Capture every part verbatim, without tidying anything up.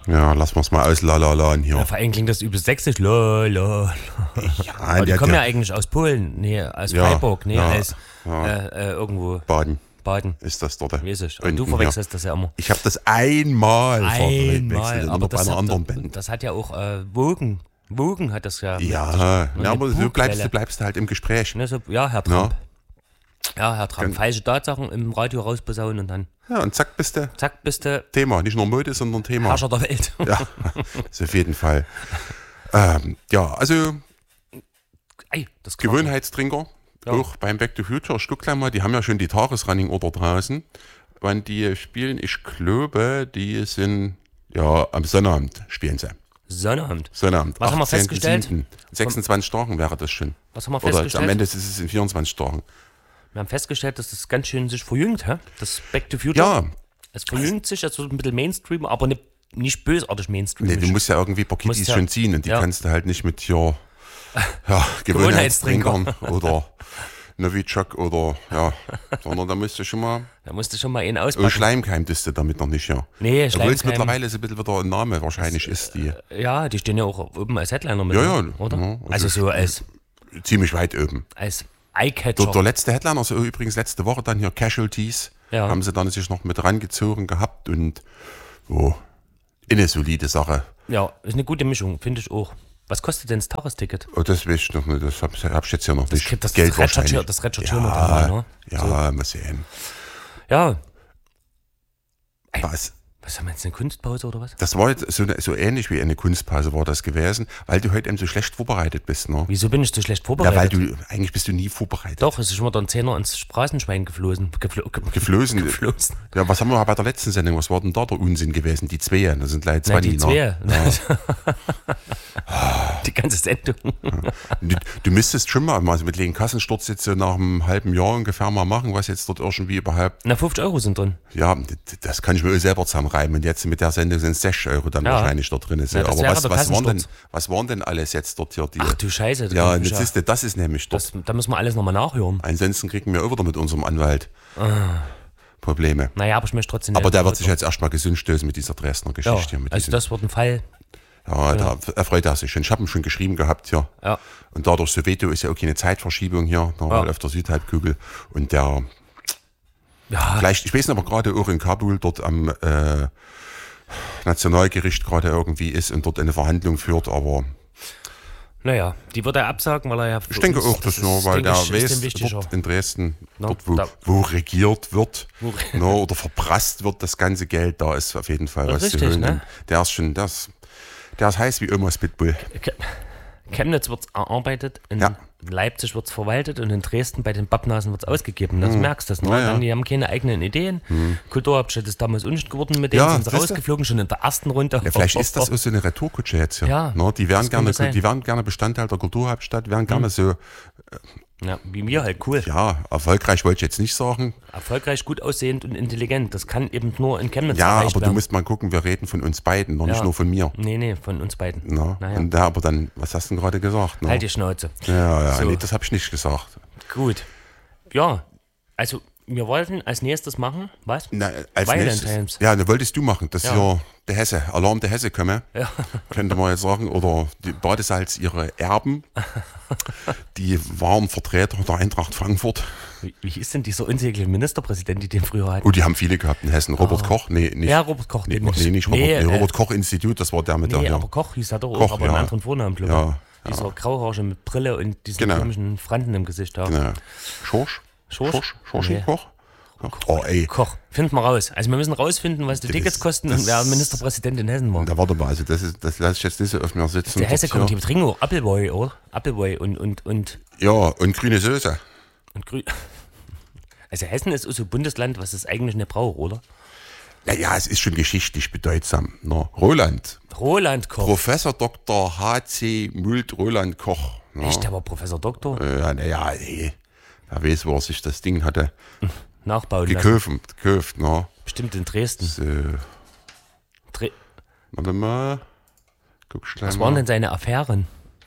Ja, lassen wir es mal aus Lalala hier. Ja, vor allem klingt das übel sächsisch. Lala. Ja, Aber die der, kommen der, ja eigentlich aus Polen, nee, aus Ja, Freiburg, nee, ja, aus ja. Äh, äh, irgendwo Baden Baden. ist das dort. Weiß ich. Und Unten, du verwechselst das ja immer. Ich habe das einmal Einmal, verwechselt, aber aber bei das einer hat, anderen Band. das hat ja auch äh, Wogen. Wogen hat das ja. Ja, mit, ja aber mit du bleibst, Bugwelle. du bleibst halt im Gespräch. Ne, so, ja, Herr Trump. Ja, Herr Trump. Gen- Falsche Tatsachen im Radio rausposaunen und dann Ja, und zack, bist du zack, bist du Thema. Nicht nur Mode, sondern Thema. Herrscher der Welt. Ja, ist auf jeden Fall. Ähm, ja, also Ei, das Quatsch. Gewohnheitstrinker, Ja. auch beim Back to Future. Ich guck gleich mal, die haben ja schon die Tagesrunning Order draußen. Wann die spielen, ich glaube, die sind, ja, am Sonnabend spielen sie. Sonnabend. Sonnabend. Was haben wir achtzehnten festgestellt? siebten sechsundzwanzig Tagen wäre das schon. Was haben wir Oder jetzt festgestellt? am Ende ist es in vierundzwanzig Tagen. Wir haben festgestellt, dass das ganz schön sich verjüngt, hä? Das Back to Future. Ja, Es verjüngt sich, es wird ein bisschen Mainstream, aber nicht, nicht bösartig Mainstream. nee, du musst ja irgendwie ein paar Kiddies Musst ja- schon ziehen und die ja. kannst du halt nicht mit hier ja, Gewohnheitstrinkern oder Novichok oder ja, sondern da musst du schon mal. da musst du schon mal einen Oh, auspacken. Schleimkeim tust du damit noch nicht, ja. Nee, Obwohl es Schleimkeim. mittlerweile so ein bisschen wieder ein Name wahrscheinlich ist, die Ja, die stehen ja auch oben als Headliner mit, Ja, ja, oder? ja, also also so als, ziemlich weit oben. als Der, Eyecatcher. der letzte Headliner, also übrigens letzte Woche dann hier Casualties, Ja. haben sie dann sich noch mit rangezogen gehabt und oh, eine solide Sache. Ja, ist eine gute Mischung, finde ich auch. Was kostet denn das Tagesticket? Oh, das weiß ich noch nicht, das hab, hab ich jetzt ja noch nicht. Das, das, Geld das recherchiert, wahrscheinlich. das recherchieren wir Ja, dann mal, ne? ja, mal sehen. Ja, Was? was haben wir jetzt, eine Kunstpause oder was? Das war jetzt so, eine, so ähnlich wie eine Kunstpause war das gewesen, weil du heute eben so schlecht vorbereitet bist, ne? Wieso bin ich so schlecht Ja, vorbereitet? weil du, eigentlich bist du nie vorbereitet. Doch, es ist schon mal ein Zehner ins Straßenschwein geflossen. Geflo ge Geflossen. geflossen. Ja, was haben wir bei der letzten Sendung, was war denn da der Unsinn gewesen? Die zwei, das sind leider Nein, zwei, die ne? zwei. Die ganze Sendung. Du, du müsstest schon mal, also mit Legen Kassensturz jetzt so nach einem halben Jahr ungefähr mal machen, was jetzt dort irgendwie überhaupt, Na, fünfzig Euro sind drin. ja, d- das kann ich mir selber zusammenreimen. Und jetzt mit der Sendung sind es sechzig Euro dann Ja. wahrscheinlich da drin. So. Ja, das Aber wäre was, der was, waren denn, Kassensturz. was waren denn alles jetzt dort hier? Die, Ach du Scheiße. ja, das, und jetzt ist, das ist nämlich dort. das, da müssen wir alles nochmal nachhören. Ansonsten kriegen wir auch wieder mit unserem Anwalt Probleme. Naja, aber ich möchte trotzdem... Aber nicht- der wird sich jetzt erstmal gesund stößen mit dieser Dresdner Ja, Geschichte. hier, mit also diesem, das wird ein Fall. ja, da erfreut er sich schon. Ich habe ihn schon geschrieben gehabt hier. Ja. Und dadurch Soweto ist ja auch keine Zeitverschiebung hier, normal Ja. auf der Südhalbkugel. Und der, Ja, vielleicht, ich weiß nicht, aber gerade auch in Kabul dort am äh, Nationalgericht gerade irgendwie ist und dort eine Verhandlung führt, aber naja, die wird er absagen, weil er ja... ich denke auch, das nur, weil denke der ich, ist dem weiß, wichtiger. dort in Dresden, No, dort wo, da- wo regiert wird, Wo- ne, oder verprasst wird das ganze Geld, da ist auf jeden Fall was Richtig, zu holen. ne? Und Der ist schon, der ist, der ist heiß wie Omas Pitbull. Ke- Chemnitz wird erarbeitet, in Ja. Leipzig wird es verwaltet und in Dresden bei den Pappnasen wird es ausgegeben. Das merkst du das, ne? Ja, ja. Dann, die haben keine eigenen Ideen. Kulturhauptstadt ist damals unschuld geworden, mit denen Ja, sind sie siehste. rausgeflogen, schon in der ersten Runde. Ja, vielleicht ist das auch so eine Retourkutsche jetzt hier. Ja, Ne, die, wären das gerne, könnte sein. die wären gerne Bestandteil der Kulturhauptstadt, wären gerne so, Ja, wie mir halt, cool. ja, erfolgreich wollte ich jetzt nicht sagen. Erfolgreich, gut aussehend und intelligent. Das kann eben nur in Chemnitz Ja, erreicht aber du werden. musst mal gucken, wir reden von uns beiden, noch nicht Ja. nur von mir. Nee, nee, von uns beiden. Ne? Naja. Und da aber dann, was hast du denn gerade gesagt? Ne? Halt die Schnauze. Ja, ja, So. nee, das habe ich nicht gesagt. Gut. Ja, also wir wollten als nächstes machen, was? Na, als Valentine's. nächstes, ja, das wolltest du machen, dass Ja. hier der Hesse, Alarm der Hesse komme, Ja. könnte man jetzt sagen, oder die Badesalz ihre Erben, die waren Vertreter der Eintracht Frankfurt. Wie, wie ist denn dieser unsägliche Ministerpräsident, die den früher hatten? Oh, die haben viele gehabt in Hessen. Robert Koch? Nee, nicht. Ja, Robert Koch. Nee, den nee, nicht Robert, nee, nee, äh, Robert Koch Institut, das war der mit Nee, der. aber Ja. Koch hieß er doch auch, Koch, aber einen ja. anderen Vornamen, glaube ich. Ja, Dieser Grauhaarige mit Brille und diesen Genau. komischen Franten im Gesicht. Ja. Genau. Schorsch? Schorsch? Schorsch? Schorschi? Nee. Koch? Oh, ey. Koch. Finden wir raus. Also wir müssen rausfinden, was die Das- Tickets kosten das- und wer Ministerpräsident in Hessen war. Da warte mal, also das, ist, das lasse ich jetzt nicht so auf mir sitzen. Der Hesse Dort kommt, hier. die trinken auch Appleboy, oder? Appleboy und, und, und, Ja, und grüne Soße. und Grün. Also Hessen ist so ein Bundesland, was es eigentlich nicht braucht, oder? Naja, es ist schon geschichtlich bedeutsam. Ne? Roland. Roland Koch. Professor Doktor H C Mult Roland Koch. Ne? Echt, der war Professor Doktor? Ja, naja, ey. Wer weiß, wo er sich das Ding hatte Nachbauen lassen. gekauft. gekauft ne? Bestimmt in Dresden. So, Dre warte mal. Guck schnell was mal. waren denn seine Affären?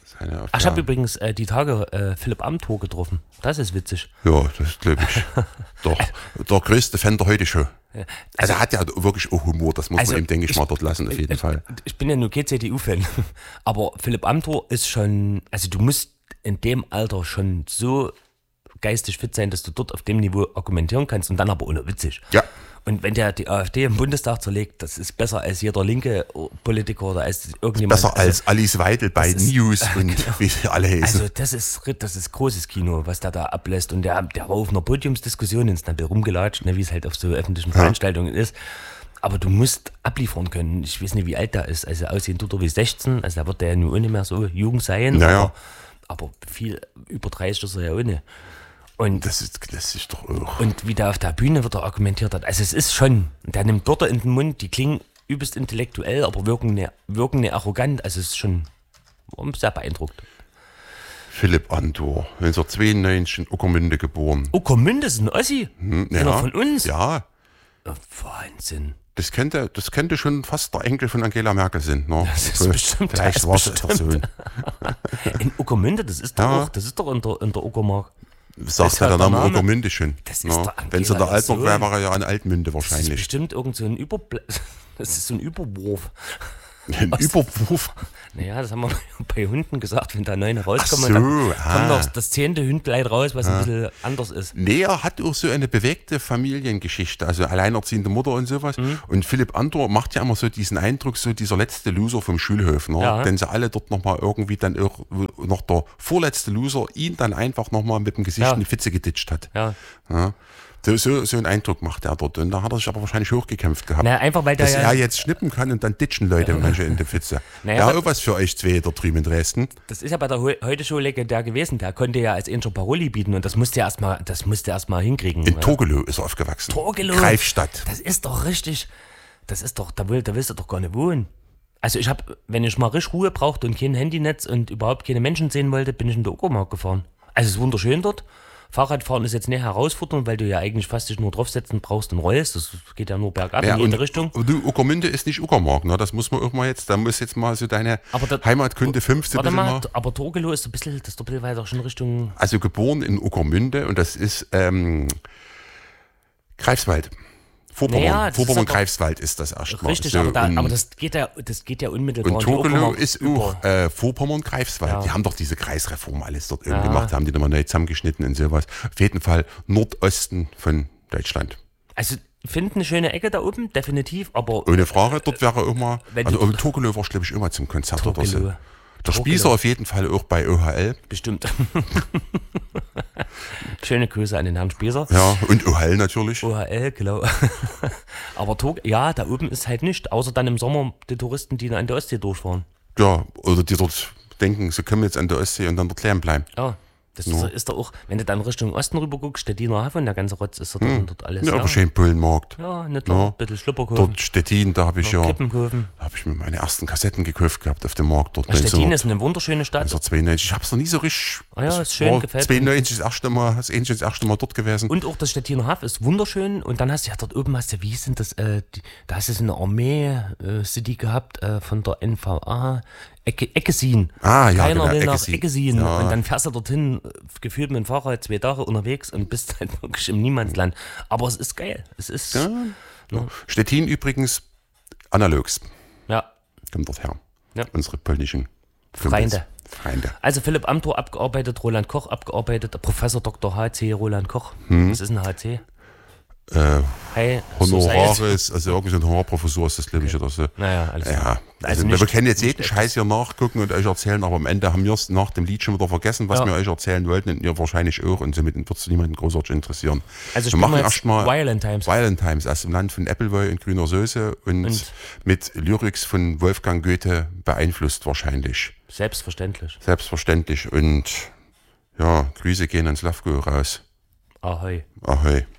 Seine Ach, ich habe übrigens äh, die Tage äh, Philipp Amthor getroffen. Das ist witzig. Ja, das glaube ich. Doch, der größte Fan der heute Show. Also er hat ja wirklich auch Humor, das muss Also man ihm, denke ich, ich- mal dort lassen, auf jeden ich, Fall. Ich bin ja nur kein C D U-Fan, aber Philipp Amthor ist schon, also du musst in dem Alter schon so geistig fit sein, dass du dort auf dem Niveau argumentieren kannst und dann aber ohne witzig. Ja. Und wenn der die AfD im Bundestag zerlegt, das ist besser als jeder linke Politiker oder als irgendjemand. Besser als Alice Weidel bei ist- News und wie sie alle heißen. Also das ist das ist großes Kino, was der da ablässt. Und der, der war auf einer Podiumsdiskussion ins Nabil rumgelatscht, ne, wie es halt auf so öffentlichen Veranstaltungen ist. Aber du musst abliefern können. Ich weiß nicht, wie alt der ist. Also aussehen tut er wie sechzehn. Also da wird der ja nur nicht mehr so jung sein. Naja. Aber, aber viel über dreißig ist er ja ohne. Und, das, ist, das ist doch auch. und wie der auf der Bühne wird er argumentiert hat. Also es ist schon, der nimmt Wörter in den Mund, die klingen übelst intellektuell, aber wirken nicht, wirken nicht arrogant. Also es ist schon war sehr beeindruckt. Philipp Amthor, neunzehnhundertzweiundneunzig in Uckermünde geboren. Uckermünde ist ein Ossi. Hm, Einer von uns. Ja, Oh, Wahnsinn. das könnte, das könnte schon fast der Enkel von Angela Merkel sein. Ne? Das ist So, bestimmt, Vielleicht das war ist es der Sohn. In Uckermünde, das ist doch Ja. auch, das ist doch in der, in der Uckermark. Sagt ist ja halt der der Name Name. Uckermünde schon. Das ist Ne? der Wenn es in der Angela Altmark Sohn. wäre, wäre er ja in Altmünde Das ist wahrscheinlich. bestimmt irgend so ein Überble Das ist so ein Überwurf. Ein Überwurf. Naja, das haben wir bei Hunden gesagt, wenn da neun rauskommen, Ach so, dann ah. kommt noch das zehnte Hündlein raus, was ein bisschen anders ist. Nee, er hat auch so eine bewegte Familiengeschichte, also alleinerziehende Mutter und sowas. Mhm. Und Philipp Amthor macht ja immer so diesen Eindruck, so dieser letzte Loser vom Schulhof, ne? Ja. Denn sie alle dort nochmal irgendwie dann auch, noch der vorletzte Loser ihn dann einfach nochmal mit dem Gesicht Ja. in die Pfütze geditscht hat. Ja. Ja. So, so, so einen Eindruck macht er dort. Und da hat er sich aber wahrscheinlich hochgekämpft gehabt. Na, einfach weil der dass ja- er jetzt schnippen kann und dann ditchen Leute manche in die Pfütze. Naja, ja, aber- auch was für euch zwei da drüben in Dresden. Das ist ja bei der Ho- Heute-Show legendär gewesen. Der konnte ja als Inter Paroli bieten und das musste er erstmal, das musste er erstmal hinkriegen. In ja. Torgelow ist er aufgewachsen. Torgelow. Greifstadt. Das ist doch richtig. Das ist doch, da, will, da willst du doch gar nicht wohnen. Also ich habe, wenn ich mal richtig Ruhe brauchte und kein Handynetz und überhaupt keine Menschen sehen wollte, bin ich in der Uckermark gefahren. Also es ist wunderschön dort. Fahrradfahren ist jetzt nicht herausfordernd, weil du ja eigentlich fast dich nur draufsetzen brauchst und rollst. Das geht ja nur bergab Ja, in jede und Richtung. Du, Uckermünde ist nicht Uckermark, ne? Das muss man auch mal jetzt, da muss jetzt mal so deine Aber das- Heimatkunde fünf so ein Warte bisschen mal, mal. aber Torgelow ist ein bisschen, das ist doch ein bisschen weiter schon Richtung. Also geboren in Uckermünde und das ist ähm, Greifswald. Vorpommern. Naja, das ist Vorpommern aber- Greifswald ist das erstmal. Richtig, so, aber, da, und, aber das geht ja, das geht ja unmittelbar. und in die Torgelow Uckermark ist über. auch äh, Vorpommern Greifswald. Ja. Die haben doch diese Kreisreform alles dort irgendwie Ja. gemacht, haben die nochmal neu zusammengeschnitten und sowas. Auf jeden Fall Nordosten von Deutschland. Also ich finde eine schöne Ecke da oben, definitiv, aber Ohne Frage, dort wäre auch mal, Wenn also du- um Torgelow war ich glaube ich immer zum Konzert oder so. Torgelow. Der Spießer auf jeden Fall auch bei O H L. bestimmt. Schöne Grüße an den Herrn Spießer. Ja, und O H L natürlich. O H L, genau. Aber Tor, ja, da oben ist halt nicht, außer dann im Sommer die Touristen, die an der Ostsee durchfahren. Ja, oder die dort denken, sie kommen jetzt an der Ostsee und dann dort leer bleiben. Ja, das ist, ist doch auch, wenn du dann Richtung Osten rüber guckst, Stettiner Hafen, der ganze Rotz ist dort, dort alles. Ja, Ja, aber schön Bullenmarkt. ja nicht Ja. nur ein bisschen Schlupperkurven, Dort Stettin, da habe ich ja, Kippenkurven. da habe ich mir meine ersten Kassetten gekauft gehabt auf dem Markt dort. Stettin ist eine wunderschöne Stadt. neunzehnhundertzweiundneunzig. Ich habe es noch nie so richtig. Ah ja, es ist schön, war gefällt mir. zweiundneunzig das erste Mal, das Ähnliche das erste Mal dort gewesen. Und auch das Stettiner Haff ist wunderschön. Und dann hast du ja dort oben, hast du, wie sind das, äh, die, da hast du so eine Armee-City gehabt äh, von der N V A, Ecke, Eckesin. Ah, ja, Keiner genau, will nach Eckesin. Eckesin. Ja. Und dann fährst du dorthin, äh, gefühlt mit dem Fahrrad zwei Tage unterwegs und bist halt wirklich im Niemandsland. Aber es ist geil. Es ist, ja. Ja. Stettin übrigens analogs. ja. Kommt dort her. Ja. Unsere polnischen Freunde. Freunde. Also Philipp Amthor abgearbeitet, Roland Koch abgearbeitet, Professor Doktor H C Roland Koch. Hm. Was ist ein H C? Äh, Hey, Society. Honoraris, also irgendeine Honorarprofessur ist das, glaube ich, oder so. Naja, alles Ja, klar. also, nicht- wir können jetzt nicht jeden Scheiß hier nachgucken und euch erzählen, aber am Ende haben wir es nach dem Lied schon wieder vergessen, was Ja. wir euch erzählen wollten und ihr wahrscheinlich auch und somit wird es niemanden großartig interessieren. Also wir spielen machen wir jetzt erstmal Violent Times. Violent Times aus dem Land von Appleboy und grüner Soße und, Und? mit Lyrics von Wolfgang Goethe beeinflusst wahrscheinlich. Selbstverständlich. Selbstverständlich und ja, Grüße gehen ans Slavko raus. Ahoi. Ahoi.